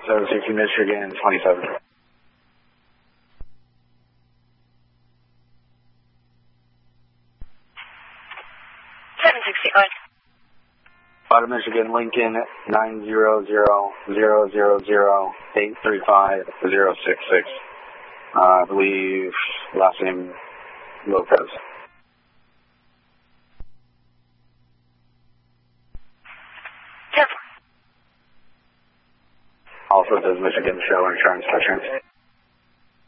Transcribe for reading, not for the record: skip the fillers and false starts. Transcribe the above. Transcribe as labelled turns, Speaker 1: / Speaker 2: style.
Speaker 1: 760 Michigan 27.
Speaker 2: 760, go ahead.
Speaker 1: Out of Michigan, Lincoln 90000835066. I believe last name Lopez. Also says Michigan Show Insurance Veterans.